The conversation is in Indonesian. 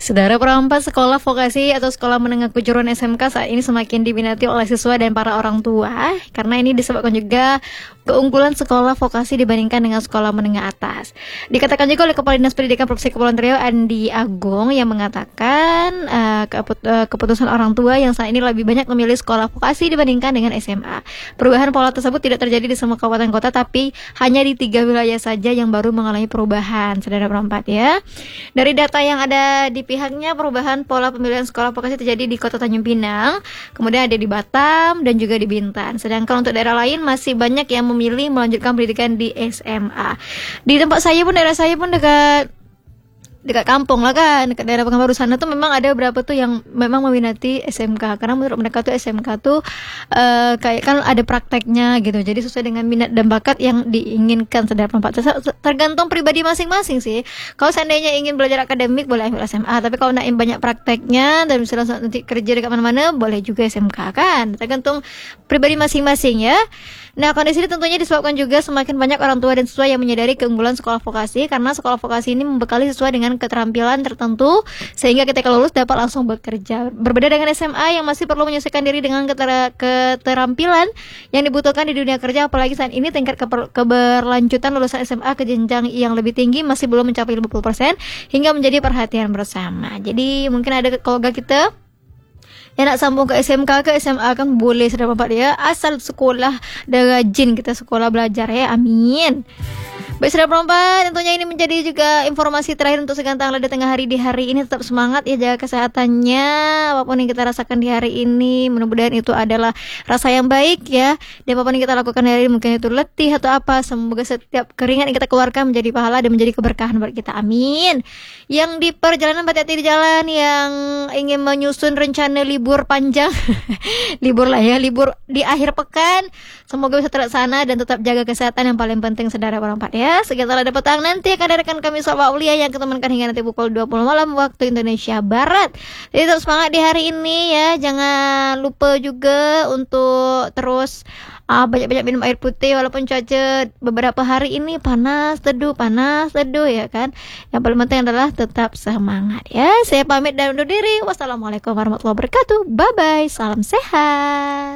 Saudara perempat sekolah vokasi atau sekolah menengah kejuruan SMK saat ini semakin diminati oleh siswa dan para orang tua karena ini disebabkan juga keunggulan sekolah vokasi dibandingkan dengan sekolah menengah atas. Dikatakan juga oleh Kepala Dinas Pendidikan Provinsi Kepulauan Riau Andi Agung yang mengatakan keputusan orang tua yang saat ini lebih banyak memilih sekolah vokasi dibandingkan dengan SMA. Perubahan pola tersebut tidak terjadi di semua kabupaten kota tapi hanya di 3 wilayah saja yang baru mengalami perubahan. Saudara perempat ya. Dari data yang ada di pihaknya, perubahan pola pemilihan sekolah vokasi terjadi di Kota Tanjung Pinang, kemudian ada di Batam dan juga di Bintan. Sedangkan untuk daerah lain masih banyak yang memilih melanjutkan pendidikan di SMA. Di tempat saya pun, daerah saya pun dekat kampung lah kan, dekat daerah Pekanbaru sana tuh memang ada beberapa tuh yang memang meminati SMK karena menurut mereka tuh SMK tuh kayak kan ada prakteknya gitu, jadi sesuai dengan minat dan bakat yang diinginkan. Saudara perempat, tergantung pribadi masing-masing sih. Kalau seandainya ingin belajar akademik boleh ambil SMA, tapi kalau nak banyak prakteknya dan misalnya nanti kerja dekat mana-mana boleh juga SMK kan, tergantung pribadi masing-masing ya. Nah, kondisi ini tentunya disebabkan juga semakin banyak orang tua dan siswa yang menyadari keunggulan sekolah vokasi karena sekolah vokasi ini membekali siswa dengan keterampilan tertentu sehingga ketika lulus dapat langsung bekerja. Berbeda dengan SMA yang masih perlu menyesuaikan diri dengan keterampilan yang dibutuhkan di dunia kerja, apalagi saat ini tingkat keberlanjutan lulusan SMA ke jenjang yang lebih tinggi masih belum mencapai 50% hingga menjadi perhatian bersama. Jadi mungkin ada keluarga kita yang nak sambung ke SMK ke SMA kan boleh, saudara bapak dia, asal sekolah dan rajin kita sekolah belajar ya, amin. Baik saudara perempat, tentunya ini menjadi juga informasi terakhir untuk segantang lada tengah hari di hari ini. Tetap semangat ya, jaga kesehatannya, apapun yang kita rasakan di hari ini, mudah-mudahan itu adalah rasa yang baik ya. Dan apapun yang kita lakukan hari ini, mungkin itu letih atau apa, semoga setiap keringat yang kita keluarkan menjadi pahala dan menjadi keberkahan buat kita, amin. Yang di perjalanan, hati-hati di jalan, yang ingin menyusun rencana libur panjang libur lah ya, libur di akhir pekan, semoga bisa terlaksana dan tetap jaga kesehatan yang paling penting, saudara perempat ya. Sekitar ada petang nanti akan ada rekan kami Sobat Aulia yang ketemukan hingga nanti pukul 20 malam waktu Indonesia Barat. Jadi tetap semangat di hari ini ya. Jangan lupa juga untuk terus banyak-banyak minum air putih walaupun cuaca beberapa hari ini panas teduh ya kan. Yang paling penting adalah tetap semangat ya. Saya pamit dan undur diri. Wassalamualaikum warahmatullahi wabarakatuh. Bye bye. Salam sehat.